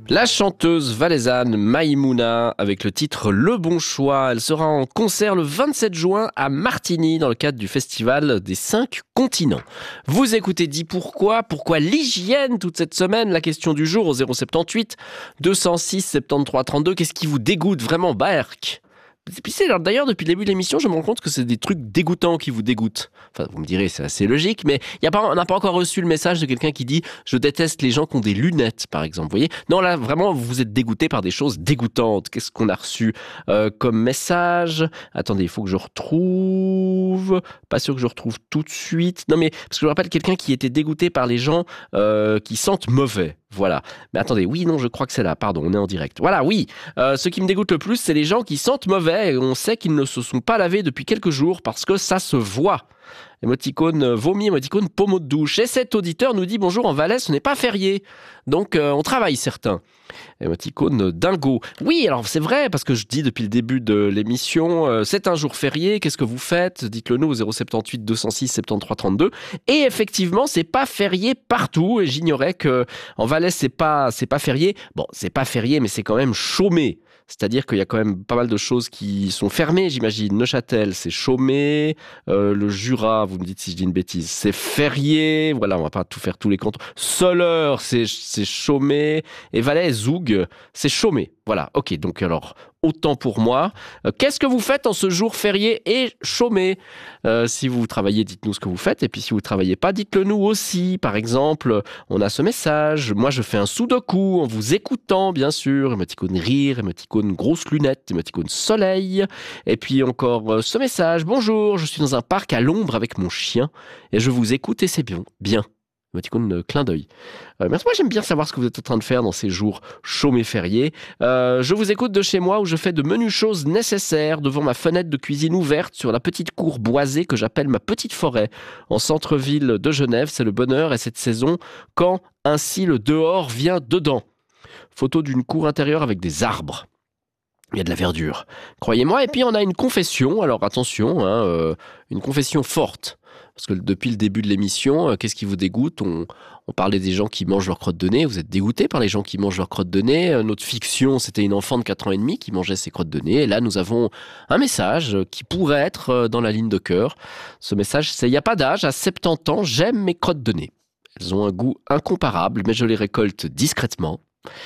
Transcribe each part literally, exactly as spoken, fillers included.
La chanteuse valaisanne Maïmouna avec le titre Le Bon Choix. Elle sera en concert le vingt-sept juin à Martigny dans le cadre du festival des cinq continents. Vous écoutez Dis Pourquoi ? Pourquoi l'hygiène toute cette semaine ? La question du jour au zéro soixante-dix-huit deux cent six soixante-treize trente-deux. Qu'est-ce qui vous dégoûte vraiment, Berk ? Puis c'est, d'ailleurs, depuis le début de l'émission, je me rends compte que c'est des trucs dégoûtants qui vous dégoûtent. Enfin, vous me direz, c'est assez logique, mais y a pas, on n'a pas encore reçu le message de quelqu'un qui dit « Je déteste les gens qui ont des lunettes », par exemple. Vous voyez ? Non, là, vraiment, vous êtes dégoûté par des choses dégoûtantes. Qu'est-ce qu'on a reçu euh, comme message ? Attendez, il faut que je retrouve... Pas sûr que je retrouve tout de suite. Non, mais, parce que je me rappelle quelqu'un qui était dégoûté par les gens euh, qui sentent mauvais. Voilà. Mais attendez, oui, non, je crois que c'est là. Pardon, on est en direct. Voilà, oui. Euh, ce qui me dégoûte le plus, c'est les gens qui sentent mauvais. On sait qu'ils ne se sont pas lavés depuis quelques jours parce que ça se voit. Émoticône vomi, émoticône pommeau de douche. Et cet auditeur nous dit « Bonjour, en Valais, ce n'est pas férié. Donc, euh, on travaille, certains. » Émoticône dingo. Oui, alors c'est vrai, parce que je dis depuis le début de l'émission, euh, c'est un jour férié, qu'est-ce que vous faites ? Dites-le nous au zéro soixante-dix-huit deux cent six soixante-treize trente-deux. Et effectivement, c'est pas férié partout. Et j'ignorais que en Valais, c'est pas, c'est pas férié. Bon, c'est pas férié, mais c'est quand même chômé. C'est-à-dire qu'il y a quand même pas mal de choses qui sont fermées, j'imagine. Neuchâtel, c'est chômé. Euh, le Jura, vous me dites si je dis une bêtise, c'est férié. Voilà, on va pas tout faire tous les cantons. Soleure, c'est, c'est chômé. Et Valais, Zoug, c'est chômé. Voilà, ok. Donc alors, autant pour moi. Euh, qu'est-ce que vous faites en ce jour férié et chômé ? euh, Si vous travaillez, dites-nous ce que vous faites. Et puis si vous travaillez pas, dites-le nous aussi. Par exemple, on a ce message. Moi, je fais un sudoku en vous écoutant, bien sûr. Émoticône rire, émoticône grosse lunette, émoticône soleil. Et puis encore euh, ce message. Bonjour, je suis dans un parc à l'ombre avec mon chien et je vous écoute et c'est bien. Bien. Émoticône euh, clin d'œil. Euh, merci, moi j'aime bien savoir ce que vous êtes en train de faire dans ces jours chômés fériés. Euh, je vous écoute de chez moi où je fais de menues choses nécessaires devant ma fenêtre de cuisine ouverte sur la petite cour boisée que j'appelle ma petite forêt. En centre-ville de Genève, c'est le bonheur et cette saison quand ainsi le dehors vient dedans. Photo d'une cour intérieure avec des arbres. Il y a de la verdure, croyez-moi. Et puis on a une confession, alors attention, hein, euh, une confession forte. Parce que depuis le début de l'émission, euh, qu'est-ce qui vous dégoûte ? on, on parlait des gens qui mangent leur crotte de nez. Vous êtes dégoûtés par les gens qui mangent leur crotte de nez. Euh, notre fiction, c'était une enfant de quatre ans et demi qui mangeait ses crottes de nez. Et là, nous avons un message qui pourrait être euh, dans la ligne de cœur. Ce message, c'est « Il n'y a pas d'âge, à soixante-dix ans, j'aime mes crottes de nez. Elles ont un goût incomparable, mais je les récolte discrètement.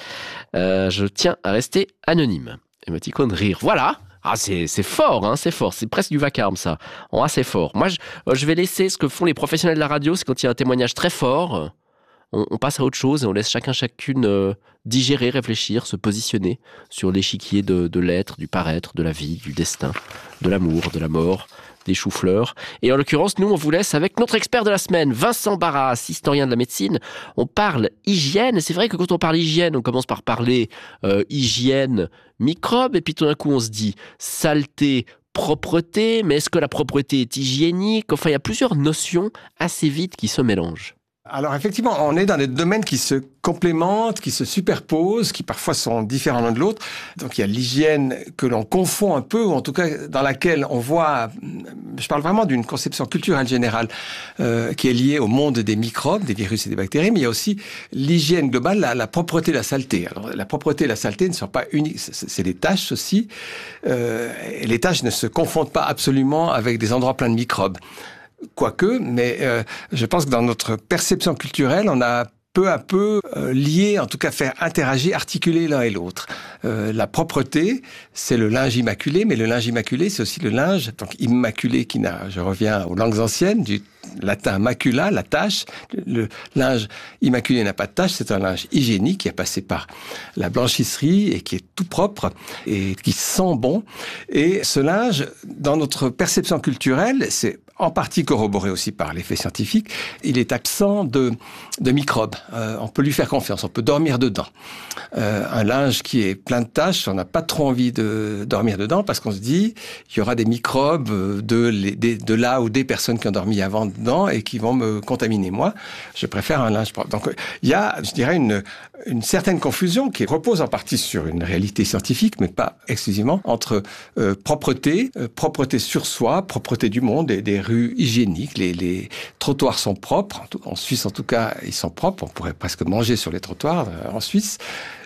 Euh, je tiens à rester anonyme. » Émoticône rire. Voilà. Ah, c'est, c'est fort, hein, c'est fort. C'est presque du vacarme, ça. Oh, assez fort. Moi, je, je vais laisser ce que font les professionnels de la radio. C'est quand il y a un témoignage très fort, on, on passe à autre chose et on laisse chacun, chacune euh, digérer, réfléchir, se positionner sur l'échiquier de, de l'être, du paraître, de la vie, du destin, de l'amour, de la mort, des choux-fleurs. Et en l'occurrence, nous, on vous laisse avec notre expert de la semaine, Vincent Barras, historien de la médecine. On parle hygiène. Et c'est vrai que quand on parle hygiène, on commence par parler euh, hygiène, microbes. Et puis tout d'un coup, on se dit saleté, propreté. Mais est-ce que la propreté est hygiénique ? Enfin, il y a plusieurs notions assez vite qui se mélangent. Alors effectivement, on est dans des domaines qui se complémentent, qui se superposent, qui parfois sont différents l'un de l'autre. Donc il y a l'hygiène que l'on confond un peu, ou en tout cas dans laquelle on voit, je parle vraiment d'une conception culturelle générale euh, qui est liée au monde des microbes, des virus et des bactéries, mais il y a aussi l'hygiène globale, la, la propreté et la saleté. Alors la propreté et la saleté ne sont pas uniques, c'est, c'est des tâches aussi, euh, et les tâches ne se confondent pas absolument avec des endroits pleins de microbes. Quoique, mais euh, je pense que dans notre perception culturelle, on a peu à peu euh, lié, en tout cas faire interagir, articuler l'un et l'autre. Euh, la propreté, c'est le linge immaculé, mais le linge immaculé, c'est aussi le linge donc immaculé qui n'a, je reviens aux langues anciennes, du latin macula, la tache. Le, le linge immaculé n'a pas de tache, c'est un linge hygiénique qui a passé par la blanchisserie et qui est tout propre et qui sent bon. Et ce linge, dans notre perception culturelle, c'est en partie corroboré aussi par l'effet scientifique, il est absent de, de microbes. Euh, on peut lui faire confiance, on peut dormir dedans. Euh, un linge qui est plein de taches, on n'a pas trop envie de dormir dedans parce qu'on se dit il y aura des microbes de, les, de, de là ou des personnes qui ont dormi avant dedans et qui vont me contaminer. Moi, je préfère un linge propre. Donc, il y a, je dirais, une, une certaine confusion qui repose en partie sur une réalité scientifique, mais pas exclusivement, entre euh, propreté, euh, propreté sur soi, propreté du monde et des rues hygiéniques. Les, les trottoirs sont propres. En Suisse, en tout cas, ils sont propres. On pourrait presque manger sur les trottoirs euh, en Suisse.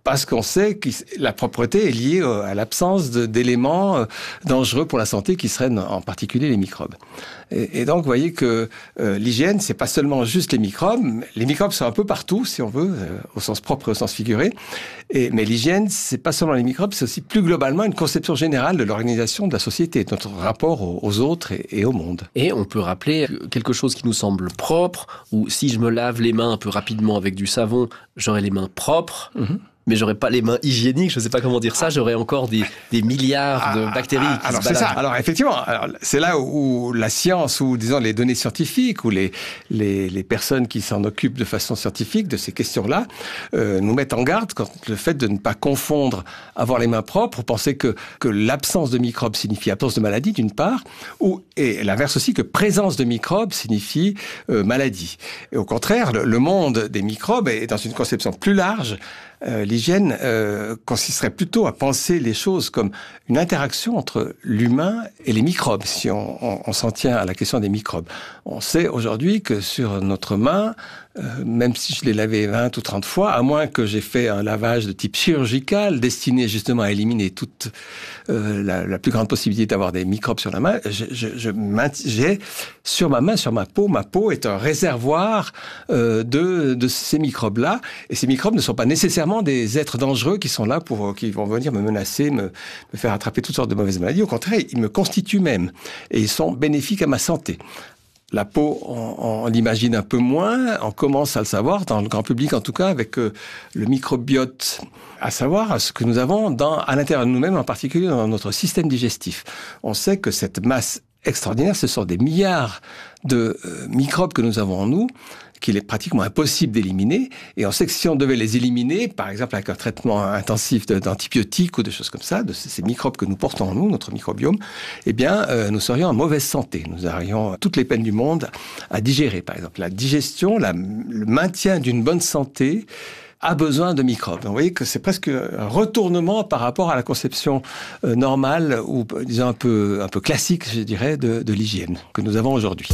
parce qu'on sait que la propreté est liée à l'absence de, d'éléments dangereux pour la santé qui seraient en particulier les microbes. Et, et donc, vous voyez que euh, l'hygiène, c'est pas seulement juste les microbes. Les microbes sont un peu partout, si on veut, euh, au sens propre et au sens figuré. Et, mais l'hygiène, c'est pas seulement les microbes, c'est aussi plus globalement une conception générale de l'organisation de la société, de notre rapport aux, aux autres et, et au monde. Et on peut rappeler quelque chose qui nous semble propre, ou si je me lave les mains un peu rapidement avec du savon, j'aurai les mains propres. Mm-hmm. Mais j'aurais pas les mains hygiéniques, je sais pas comment dire ça, j'aurais encore des, des milliards de bactéries ah, qui alors se c'est baladent. ça. Alors effectivement, alors, c'est là où, où la science, ou disons les données scientifiques, ou les, les, les personnes qui s'en occupent de façon scientifique de ces questions-là, euh, nous mettent en garde contre le fait de ne pas confondre avoir les mains propres, penser que, que l'absence de microbes signifie absence de maladie d'une part, ou, et l'inverse aussi, que présence de microbes signifie euh, maladie. Et au contraire, le, le monde des microbes est dans une conception plus large. Euh, l'hygiène euh, consisterait plutôt à penser les choses comme une interaction entre l'humain et les microbes, si on, on, on s'en tient à la question des microbes. On sait aujourd'hui que sur notre main, euh, même si je l'ai lavé vingt ou trente fois, à moins que j'ai fait un lavage de type chirurgical, destiné justement à éliminer toute euh, la, la plus grande possibilité d'avoir des microbes sur la main, je, je, je j'ai sur ma main, sur ma peau, ma peau est un réservoir euh, de, de ces microbes-là, et ces microbes ne sont pas nécessairement des êtres dangereux qui sont là pour, qui vont venir me menacer, me, me faire attraper toutes sortes de mauvaises maladies. Au contraire, ils me constituent même. Et ils sont bénéfiques à ma santé. La peau, on, on l'imagine un peu moins. On commence à le savoir, dans le grand public en tout cas, avec euh, le microbiote, à savoir ce que nous avons dans, à l'intérieur de nous-mêmes, en particulier dans notre système digestif. On sait que cette masse extraordinaire, ce sont des milliards de euh, microbes que nous avons en nous, qu'il est pratiquement impossible d'éliminer. Et on sait que si on devait les éliminer, par exemple avec un traitement intensif d'antibiotiques ou de choses comme ça, de ces microbes que nous portons en nous, notre microbiome, eh bien, euh, nous serions en mauvaise santé. Nous aurions toutes les peines du monde à digérer, par exemple. La digestion, la, le maintien d'une bonne santé a besoin de microbes. Donc, vous voyez que c'est presque un retournement par rapport à la conception euh, normale ou, disons, un peu, un peu classique, je dirais, de, de l'hygiène que nous avons aujourd'hui.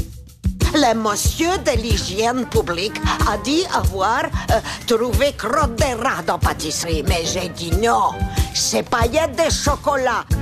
Le monsieur de l'hygiène publique a dit avoir euh, trouvé crotte de rat dans pâtisserie, mais j'ai dit non, c'est paillettes de chocolat